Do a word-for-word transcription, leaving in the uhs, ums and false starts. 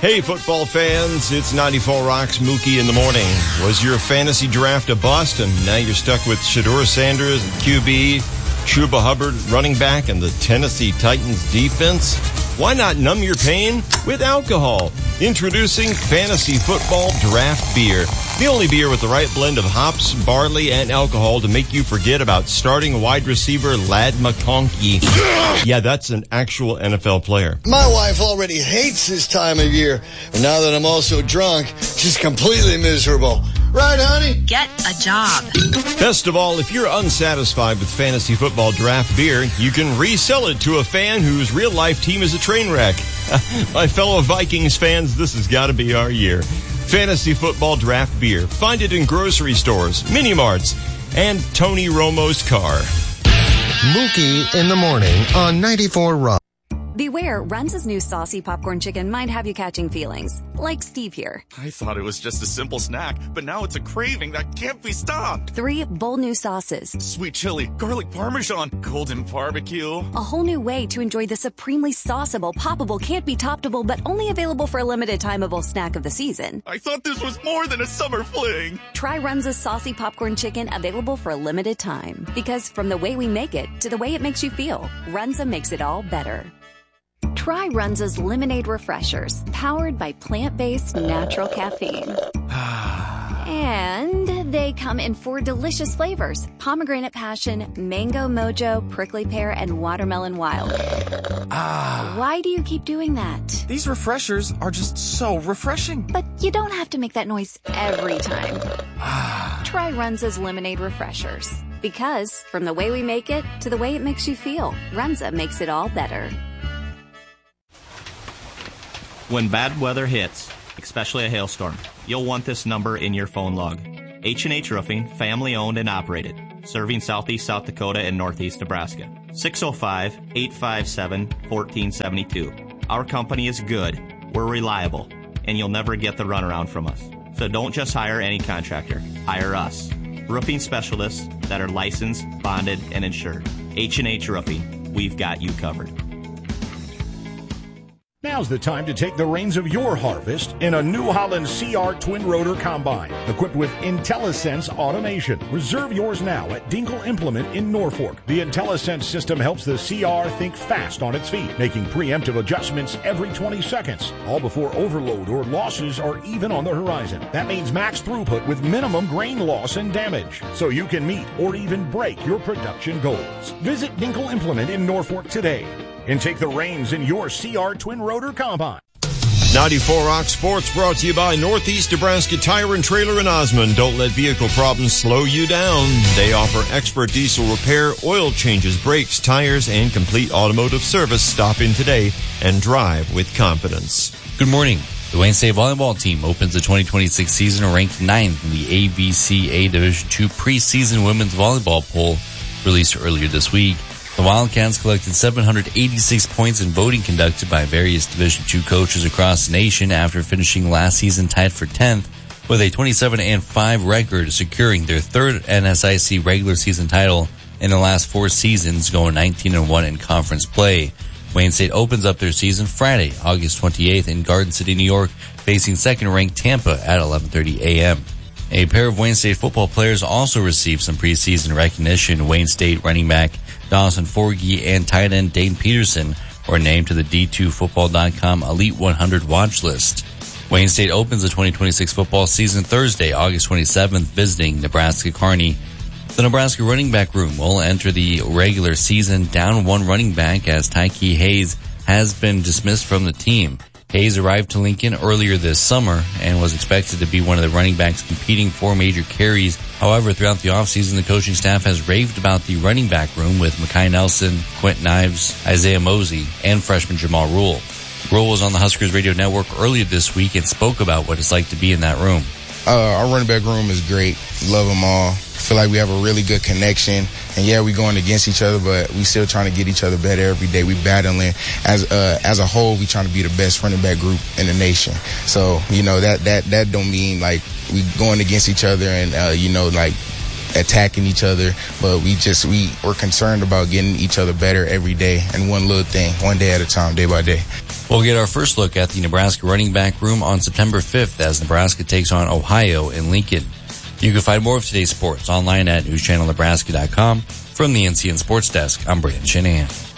Hey, football fans, it's ninety-four Rocks Mookie in the morning. Was your fantasy draft a bust, and now you're stuck with Shedeur Sanders and Q B, Chuba Hubbard running back, and the Tennessee Titans defense? Why not numb your pain with alcohol? Introducing Fantasy Football Draft Beer. The only beer with the right blend of hops, barley, and alcohol to make you forget about starting wide receiver Ladd McConkey. Yeah, that's an actual N F L player. My wife already hates this time of year. And now that I'm also drunk, she's completely miserable. Right, honey? Get a job. Best of all, if you're unsatisfied with Fantasy Football Draft Beer, you can resell it to a fan whose real-life team is a train wreck. My fellow Vikings fans, this has got to be our year. Fantasy Football Draft Beer. Find it in grocery stores, mini-marts, and Tony Romo's car. Mookie in the morning on ninety-four Rock. Beware, Runza's new saucy popcorn chicken might have you catching feelings. Like Steve here. I thought it was just a simple snack, but now it's a craving that can't be stopped. Three bold new sauces. Sweet chili, garlic parmesan, golden barbecue. A whole new way to enjoy the supremely sauceable, poppable, can't be toppable, but only available for a limited timeable snack of the season. I thought this was more than a summer fling. Try Runza's saucy popcorn chicken, available for a limited time. Because from the way we make it to the way it makes you feel, Runza makes it all better. Try Runza's Lemonade Refreshers, powered by plant-based natural caffeine. And they come in four delicious flavors: pomegranate passion, mango mojo, prickly pear, and watermelon wild. Ah. Why do you keep doing that? These refreshers are just so refreshing. But you don't have to make that noise every time. Try Runza's Lemonade Refreshers. Because from the way we make it to the way it makes you feel, Runza makes it all better. When bad weather hits, especially a hailstorm, you'll want this number in your phone log. H and H Roofing, family owned and operated, serving southeast South Dakota and northeast Nebraska. six oh five, eight five seven, one four seven two. Our company is good, we're reliable, and you'll never get the runaround from us. So don't just hire any contractor, hire us. Roofing specialists that are licensed, bonded, and insured. H and H Roofing, we've got you covered. Now's the time to take the reins of your harvest in a New Holland C R Twin Rotor Combine, equipped with IntelliSense automation. Reserve yours now at Dinkle Implement in Norfolk. The IntelliSense system helps the C R think fast on its feet, making preemptive adjustments every twenty seconds, all before overload or losses are even on the horizon. That means max throughput with minimum grain loss and damage, so you can meet or even break your production goals. Visit Dinkle Implement in Norfolk today and take the reins in your C R Twin Rotor Combine. ninety-four Rock Sports brought to you by Northeast Nebraska Tire and Trailer in Osmond. Don't let vehicle problems slow you down. They offer expert diesel repair, oil changes, brakes, tires, and complete automotive service. Stop in today and drive with confidence. Good morning. The Wayne State volleyball team opens the twenty twenty-six season ranked ninth in the A B C A Division two preseason women's volleyball poll released earlier this week. The Wildcats collected seven hundred eighty-six points in voting conducted by various Division two coaches across the nation after finishing last season tied for tenth with a twenty-seven and five record, securing their third N S I C regular season title in the last four seasons, going nineteen and one in conference play. Wayne State opens up their season Friday, August twenty-eighth in Garden City, New York, facing second-ranked Tampa at eleven thirty a.m. A pair of Wayne State football players also received some preseason recognition. Wayne State running back Dawson Forgey and tight end Dane Peterson were named to the D two football dot com Elite one hundred watch list. Wayne State opens the twenty twenty-six football season Thursday, August twenty-seventh, visiting Nebraska Kearney. The Nebraska running back room will enter the regular season down one running back as Tyke Hayes has been dismissed from the team. Hayes arrived to Lincoln earlier this summer and was expected to be one of the running backs competing for major carries. However, throughout the offseason, the coaching staff has raved about the running back room with Mekhi Nelson, Quentin Ives, Isaiah Mosey, and freshman Jamal Rule. Rule was on the Huskers Radio Network earlier this week and spoke about what it's like to be in that room. Uh, our running back room is great. Love them all. Feel like we have a really good connection. And yeah, we're going against each other, but we still trying to get each other better every day. We battling as uh, as a whole. We trying to be the best running back group in the nation. So you know that that that don't mean like we going against each other and uh, you know like attacking each other, but we just, we, we're concerned about getting each other better every day, and one little thing, one day at a time, day by day. We'll get our first look at the Nebraska running back room on September fifth as Nebraska takes on Ohio in Lincoln. You can find more of today's sports online at news channel nebraska dot com. From the N C N Sports Desk, I'm Brandon Shanahan.